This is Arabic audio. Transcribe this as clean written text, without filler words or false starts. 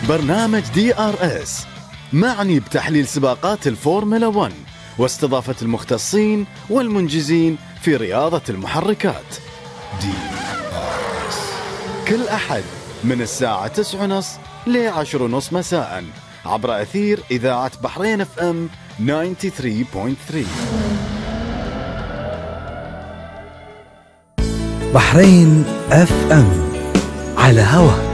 برنامج DRS معني بتحليل سباقات الفورمولا 1 واستضافة المختصين والمنجزين في رياضة المحركات. DRS كل أحد من الساعة 9:30 ل 10:30 مساء عبر أثير إذاعة بحرين FM 93.3. بحرين FM على هوا.